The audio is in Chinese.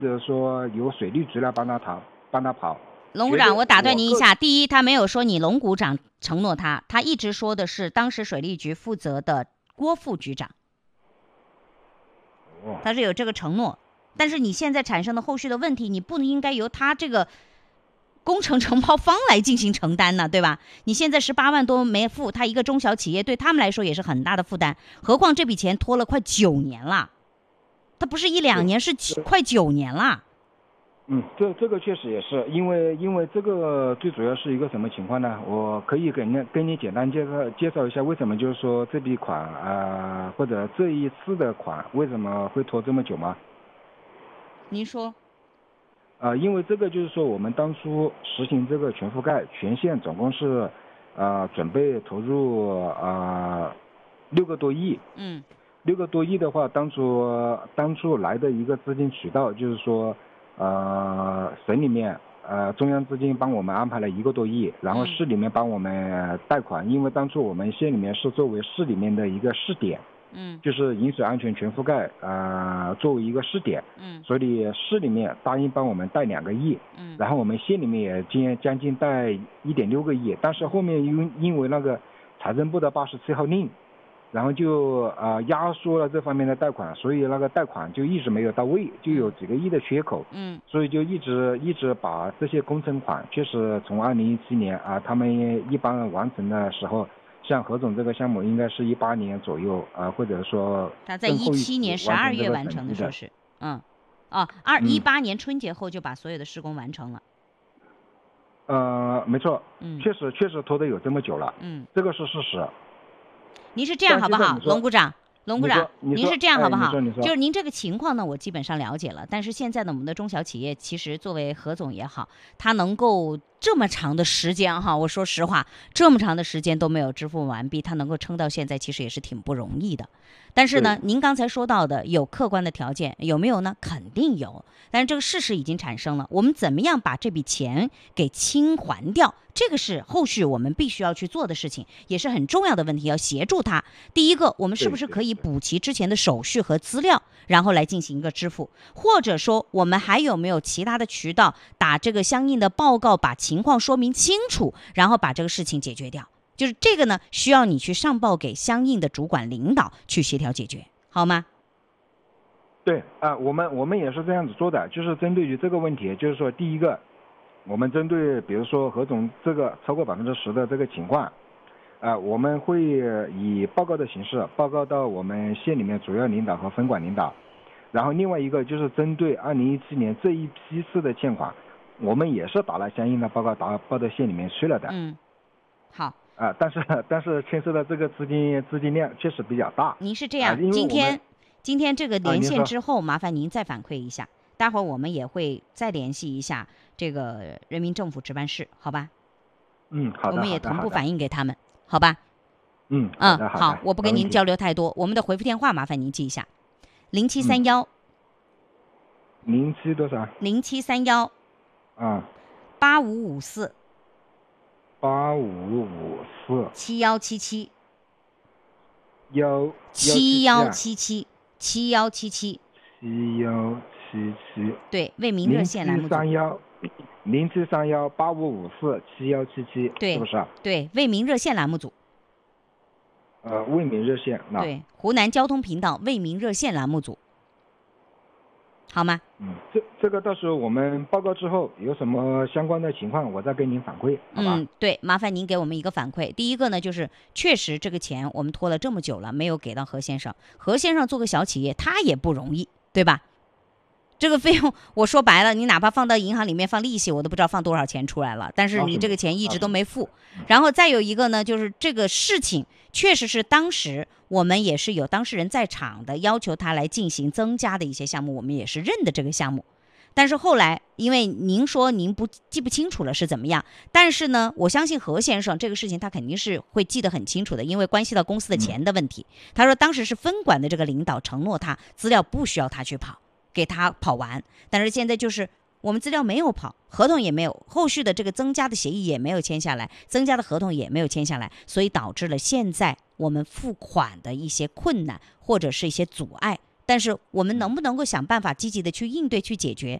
就是说由水利局来帮他跑。 龙股长，我打断您一下，第一，他没有说你龙股长承诺他，他一直说的是当时水利局负责的郭副局长，他是有这个承诺。但是你现在产生的后续的问题，你不应该由他这个工程承包方来进行承担呢，对吧？你现在18万多没付，他一个中小企业对他们来说也是很大的负担，何况这笔钱拖了快9年了，他不是1、2年，是快9年了。 这个确实也是，因为这个最主要是一个什么情况呢？我可以跟你简单介绍一下为什么就是说这笔款或者这一次的款为什么会拖这么久吗？ 您说。 因为这个就是说我们当初实行这个全覆盖全线总共是准备投入6个多亿。6个多亿的话，当初来的一个资金渠道就是说省里面中央资金帮我们安排了1个多亿，然后市里面帮我们贷款，因为当初我们县里面是作为市里面的一个试点，就是饮水安全全覆盖作为一个试点，所以市里面答应帮我们贷2个亿，然后我们县里面也将近贷1.6个亿，但是后面因为那个财政部的87号令，然后就压缩了这方面的贷款，所以那个贷款就一直没有到位，就有几个亿的缺口，所以就一直把这些工程款，确实从2017年他们一般完成的时候，像何总这个项目应该是18年左右或者说他在17年12月完成的，说是18年春节后就把所有的施工完成了。 没错，确实拖得有这么久了，这个是事实。 您是这样好不好，龙股长？您是这样好不好？就是您这个情况呢，我基本上了解了。但是现在呢，我们的中小企业其实作为何总也好，他能够这么长的时间我说实话，这么长的时间都没有支付完毕，他能够撑到现在，其实也是挺不容易的。但是呢，您刚才说到的有客观的条件，有没有呢？肯定有。但是这个事实已经产生了，我们怎么样把这笔钱给清还掉？这个是后续我们必须要去做的事情，也是很重要的问题，要协助他。第一个，我们是不是可以补齐之前的手续和资料，然后来进行一个支付？或者说，我们还有没有其他的渠道打这个相应的报告，把情况说明清楚，然后把这个事情解决掉？就是这个呢，需要你去上报给相应的主管领导去协调解决，好吗？ 对我们也是这样子做的，就是针对于这个问题，就是说第一个，我们针对比如说何总这个超过10%的这个情况，我们会以报告的形式报告到我们县里面主要领导和分管领导，然后另外一个就是针对2017年这一批次的欠款，我们也是打了相应的报告报到县里面去了的。 好。 但是牵涉的这个资金量确实比较大。 您是这样，今天这个连线之后，麻烦您再反馈一下，待会儿我们也会再联系一下这个人民政府值班室，好吧？ 好的。 我们也同步反映给他们，好吧？ 好， 我不跟您交流太多，我们的回复电话麻烦您记一下：0731。 07多少 ？0731。8554。 8554。 7177。 7177。 7177。对，为民热线栏目组。 073185547177， 对， 是不是？ 对，为民热线栏目组。 为民热线。 对，湖南交通频道为民热线栏目组，好吗？ 这个到时候我们报告之后有什么相关的情况，我再跟您反馈，好吧？ 对，麻烦您给我们一个反馈。第一个呢，就是确实这个钱我们拖了这么久了，没有给到何先生。何先生做个小企业，他也不容易，对吧？这个费用我说白了，你哪怕放到银行里面放利息，我都不知道放多少钱出来了，但是你这个钱一直都没付。然后再有一个呢，就是这个事情确实是当时我们也是有当事人在场的，要求他来进行增加的一些项目，我们也是认的这个项目。但是后来因为您说您记不清楚了是怎么样，但是呢，我相信何先生这个事情他肯定是会记得很清楚的，因为关系到公司的钱的问题。他说当时是分管的这个领导承诺他资料不需要他去跑，给他跑完，但是现在就是我们资料没有跑，合同也没有，后续的这个增加的协议也没有签下来，增加的合同也没有签下来，所以导致了现在我们付款的一些困难或者是一些阻碍。 但是我们能不能够想办法积极的去应对、去解决，